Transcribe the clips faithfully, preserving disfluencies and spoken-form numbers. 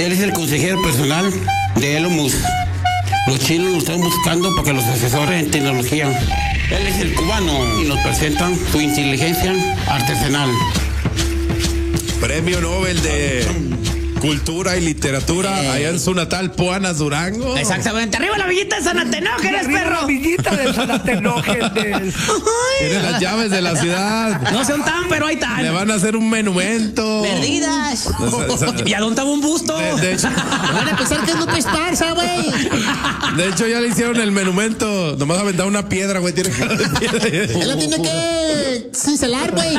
Él es el consejero personal de Elon Musk. Los chinos lo están buscando para que los asesore en tecnología. Él es el cubano y nos presentan su inteligencia artesanal. Premio Nobel de Cultura y Literatura, eh. allá en su natal Puanas, Durango. Exactamente. ¡Arriba la villita de San Atenógenes, perro! La villita de San Atenógenes. Tiene las llaves de la ciudad. No son tan, pero ahí están. Le van a hacer un monumento. Perdidas. ¿Y a dónde estaba un busto? De, de hecho, van a pensar que es Lupe Esparza, güey. De hecho, ya le hicieron el monumento. Nomás aventaron una piedra, güey. Tiene cara de piedra. Él lo tiene que cincelar, güey.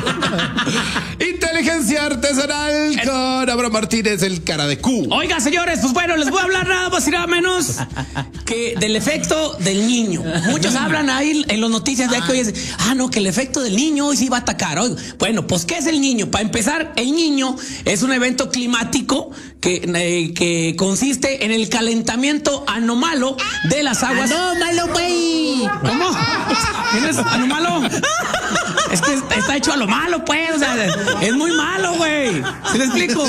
Inteligencia artesanal con Abraham Martínez, el cara de Q. Oiga, señores, pues bueno, les voy a hablar nada más y nada menos que del efecto del niño. Muchos hablan ahí en las noticias de que hoy es, ah, no, que el efecto del niño hoy sí va a atacar. Oiga, bueno, pues ¿qué es el niño? Para empezar, el niño es un evento climático que, eh, que consiste en el calentamiento anómalo de las aguas. ¡Anómalo, güey! ¿Cómo? ¿Quién es anómalo? Es que está hecho a lo malo, pues. O sea, es muy malo, güey. ¿Sí le explico?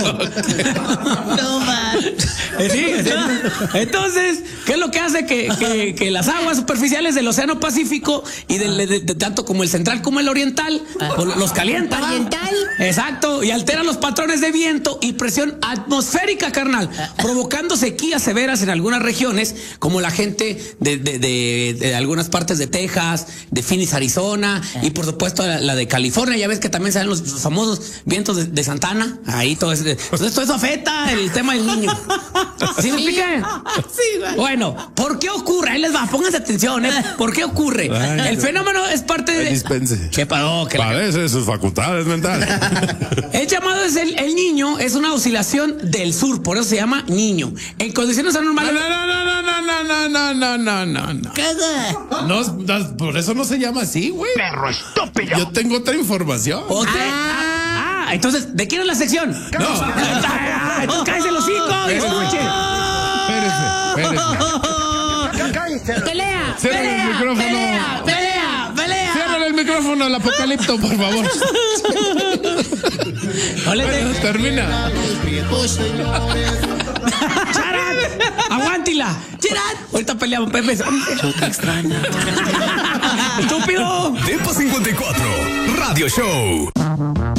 No, man. Sí, sí. Entonces, ¿qué es lo que hace que, que, que las aguas superficiales del Océano Pacífico y del, de, de, tanto como el central como el oriental pues, los calientan? ¿Oriental? Exacto. Y alteran los patrones de viento y presión atmosférica, carnal, provocando sequías severas en algunas regiones, como la gente de, de, de, de algunas partes de Texas, de Phoenix, Arizona, y por supuesto la, la de California. Ya ves que también salen los, los famosos vientos de, de Santana. Ahí todo eso. Entonces todo eso afecta el tema del niño. ¿Sí me expliqué? Sí, güey. Bueno, ¿por qué ocurre? Ahí les va, pónganse atención, ¿eh? ¿Por qué ocurre? Ay, el fenómeno es parte de... Dispense. ¿Qué pasó? ¿Qué Padece la... sus facultades mentales. El llamado es el, el niño, es una oscilación del sur, por eso se llama niño. En condiciones anormales... No, no, no, no, no, no, no, no, no, no, no. ¿Qué? No, no, por eso no se llama así, güey. Perro estúpido. Yo tengo otra información. ¿Otra? Ah, ah, entonces, ¿de quién es la sección? No. Ah, entonces cállese los hocico y escuche. Espérese, espérese. Cállate. ¡Pelea! Cierra el ¡Pelea! micrófono. ¡Pelea! ¡Pelea! ¡Pelea! Cierra el micrófono al apocalipto, por favor. Ole, Bueno, termina. ¡Charat! ¡Aguántila! ¡Charat! Ahorita peleamos, Pepe. Yo te extraño. ¡Estúpido! Tempo cincuenta y cuatro, Radio Show.